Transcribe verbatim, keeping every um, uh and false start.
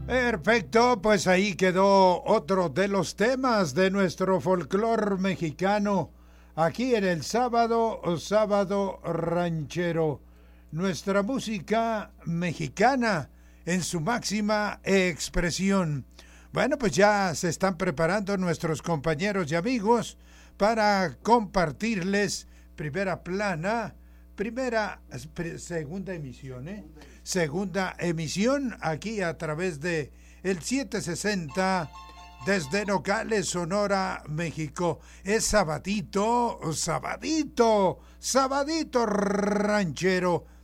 Perfecto, pues ahí quedó otro de los temas de nuestro folclor mexicano, aquí en el sábado, sábado ranchero. Nuestra música mexicana en su máxima expresión. Bueno, pues ya se están preparando nuestros compañeros y amigos para compartirles primera plana, primera, segunda emisión, ¿eh? Segunda emisión aquí a través de el setecientos sesenta desde Nogales, Sonora, México. Es sabadito, sabadito, sabadito ranchero.